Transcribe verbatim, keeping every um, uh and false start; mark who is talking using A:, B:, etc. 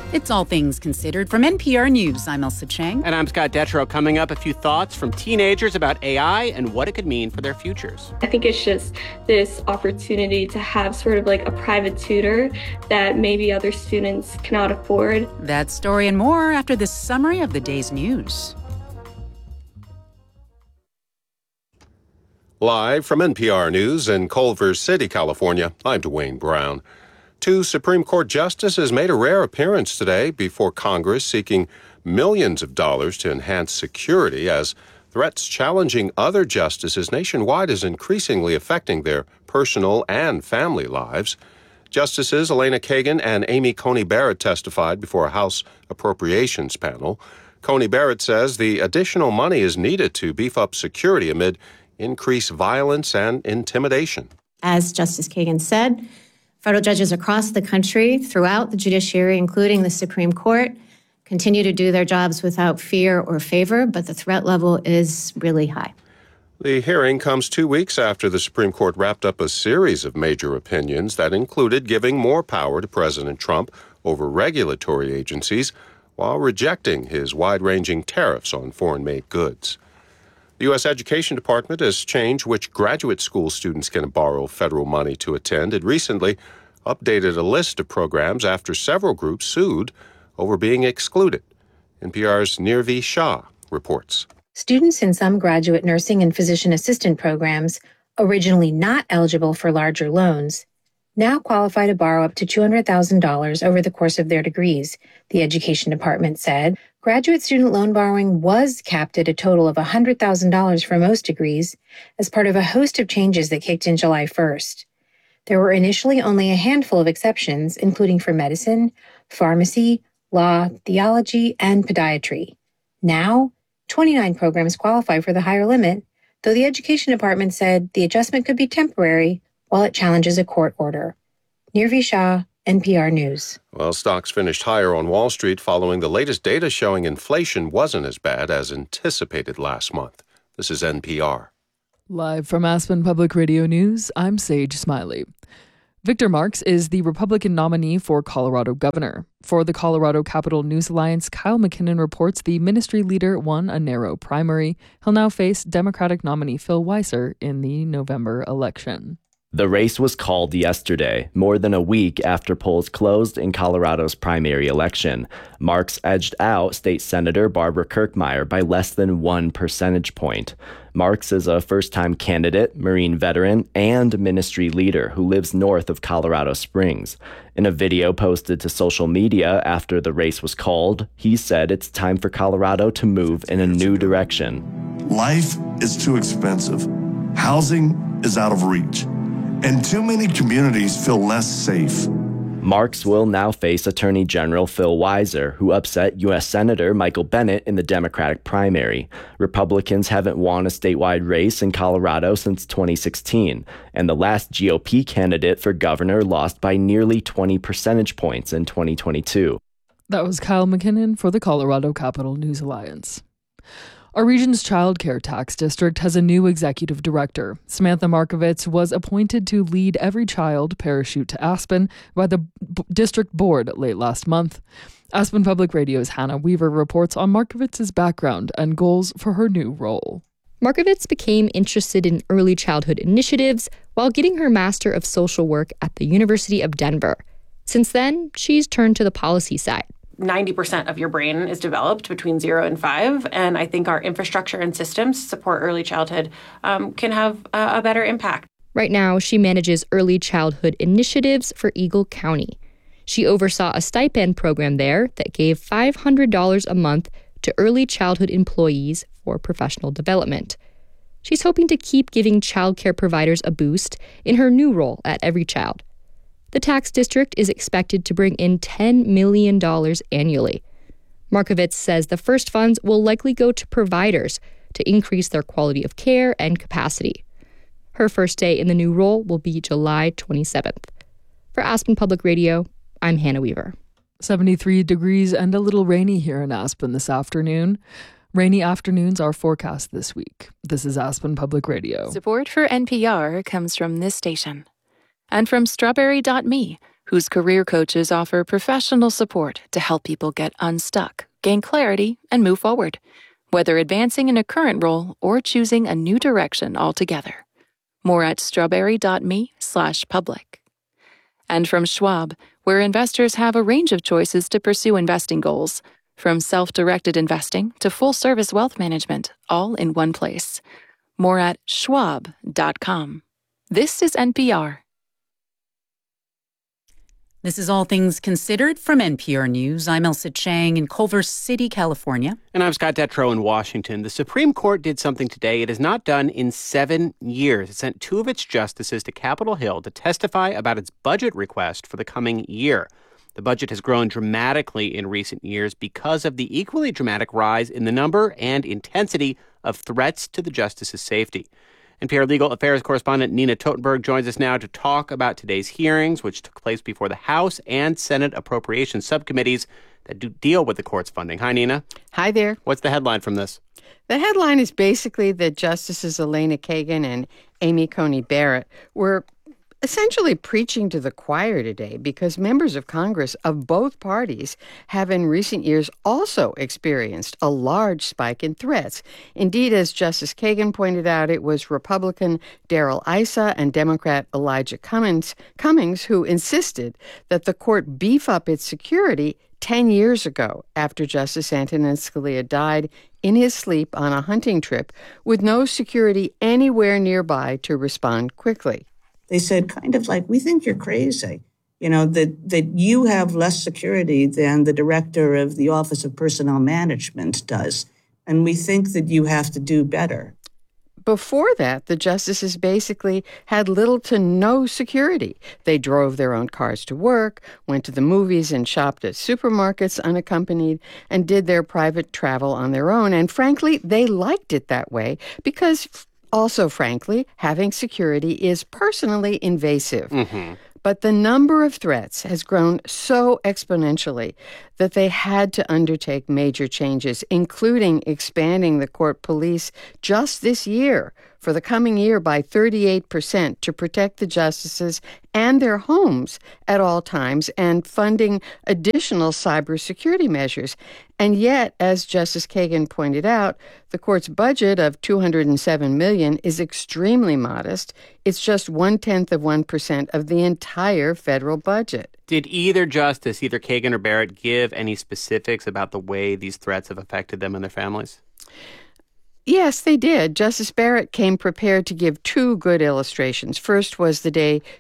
A: It's All Things Considered from N P R News. I'm Elsa Chang.
B: And I'm Scott Detrow. Coming up, a few thoughts from teenagers about A I and what it could mean for their futures.
C: I think it's just this opportunity to have sort of like a private tutor that maybe other students cannot afford.
A: That story and more after this summary of the day's news.
D: Live from N P R News in Culver City, California, I'm Dwayne Brown. Two Supreme Court justices made a rare appearance today before Congress seeking millions of dollars to enhance security as threats challenging other justices nationwide is increasingly affecting their personal and family lives. Justices Elena Kagan and Amy Coney Barrett testified before a House Appropriations panel. Coney Barrett says the additional money is needed to beef up security amid increased violence and intimidation.
E: As Justice Kagan said, federal judges across the country, throughout the judiciary, including the Supreme Court, continue to do their jobs without fear or favor, but the threat level is really high.
D: The hearing comes two weeks after the Supreme Court wrapped up a series of major opinions that included giving more power to President Trump over regulatory agencies while rejecting his wide-ranging tariffs on foreign-made goods. The U S Education Department has changed which graduate school students can borrow federal money to attend. It recently updated a list of programs after several groups sued over being excluded. N P R's Nirvi Shah reports.
F: Students in some graduate nursing and physician assistant programs, originally not eligible for larger loans, now qualify to borrow up to two hundred thousand dollars over the course of their degrees, the Education Department said. Graduate student loan borrowing was capped at a total of one hundred thousand dollars for most degrees as part of a host of changes that kicked in July first. There were initially only a handful of exceptions, including for medicine, pharmacy, law, theology, and podiatry. Now, twenty-nine programs qualify for the higher limit, though the Education Department said the adjustment could be temporary while it challenges a court order. Nirvi Shah, N P R News.
D: Well, stocks finished higher on Wall Street following the latest data showing inflation wasn't as bad as anticipated last month. This is N P R.
G: Live from Aspen Public Radio News, I'm Sage Smiley. Victor Marx is the Republican nominee for Colorado governor. For the Colorado Capital News Alliance, Kyle McKinnon reports the ministry leader won a narrow primary. He'll now face Democratic nominee Phil Weiser in the November election.
H: The race was called yesterday, more than a week after polls closed in Colorado's primary election. Marx edged out State Senator Barbara Kirkmeyer by less than one percentage point. Marx is a first-time candidate, Marine veteran, and ministry leader who lives north of Colorado Springs. In a video posted to social media after the race was called, he said it's time for Colorado to move in a new direction.
I: Life is too expensive. Housing is out of reach. And too many communities feel less safe.
H: Marx will now face Attorney General Phil Weiser, who upset U S Senator Michael Bennet in the Democratic primary. Republicans haven't won a statewide race in Colorado since twenty sixteen, and the last G O P candidate for governor lost by nearly twenty percentage points in twenty twenty-two.
G: That was Kyle McKinnon for the Colorado Capital News Alliance. Our region's child care tax district has a new executive director. Samantha Markovitz was appointed to lead Every Child Parachute to Aspen by the B- district board late last month. Aspen Public Radio's Hannah Weaver reports on Markovitz's background and goals for her new role.
J: Markovitz became interested in early childhood initiatives while getting her Master of Social Work at the University of Denver. Since then, she's turned to the policy side.
K: ninety percent of your brain is developed between zero and five, and I think our infrastructure and systems to support early childhood um, can have a, a better impact.
J: Right now, she manages early childhood initiatives for Eagle County. She oversaw a stipend program there that gave five hundred dollars a month to early childhood employees for professional development. She's hoping to keep giving childcare providers a boost in her new role at Every Child. The tax district is expected to bring in ten million dollars annually. Markovitz says the first funds will likely go to providers to increase their quality of care and capacity. Her first day in the new role will be July twenty-seventh. For Aspen Public Radio, I'm Hannah Weaver.
G: seventy-three degrees and a little rainy here in Aspen this afternoon. Rainy afternoons are forecast this week. This is Aspen Public Radio.
L: Support for N P R comes from this station. And from Strawberry dot me, whose career coaches offer professional support to help people get unstuck, gain clarity, and move forward, whether advancing in a current role or choosing a new direction altogether. More at strawberry.me slash public. And from Schwab, where investors have a range of choices to pursue investing goals, from self-directed investing to full-service wealth management, all in one place. More at schwab dot com. This is N P R.
A: This is All Things Considered from N P R News. I'm Elsa Chang in Culver City, California.
B: And I'm Scott Detrow in Washington. The Supreme Court did something today it has not done in seven years. It sent two of its justices to Capitol Hill to testify about its budget request for the coming year. The budget has grown dramatically in recent years because of the equally dramatic rise in the number and intensity of threats to the justices' safety. N P R Legal Affairs correspondent Nina Totenberg joins us now to talk about today's hearings, which took place before the House and Senate Appropriations Subcommittees that do deal with the court's funding. Hi, Nina.
M: Hi there.
B: What's the headline from this?
M: The headline is basically that Justices Elena Kagan and Amy Coney Barrett were essentially preaching to the choir today because members of Congress of both parties have in recent years also experienced a large spike in threats. Indeed, as Justice Kagan pointed out, it was Republican Darrell Issa and Democrat Elijah Cummings, Cummings who insisted that the court beef up its security ten years ago after Justice Antonin Scalia died in his sleep on a hunting trip with no security anywhere nearby to respond quickly.
N: They said kind of like, we think you're crazy, you know, that, that you have less security than the director of the Office of Personnel Management does. And we think that you have to do better.
M: Before that, the justices basically had little to no security. They drove their own cars to work, went to the movies and shopped at supermarkets unaccompanied, and did their private travel on their own. And frankly, they liked it that way because also, frankly, having security is personally invasive. Mm-hmm. But the number of threats has grown so exponentially that they had to undertake major changes, including expanding the court police just this year for the coming year by thirty-eight percent to protect the justices and their homes at all times, and funding additional cybersecurity measures. And yet, as Justice Kagan pointed out, the court's budget of two hundred seven million dollars is extremely modest. It's just one-tenth of one percent of the entire federal budget.
B: Did either justice, either Kagan or Barrett, give any specifics about the way these threats have affected them and their families?
M: Yes, they did. Justice Barrett came prepared to give two good illustrations. First was the day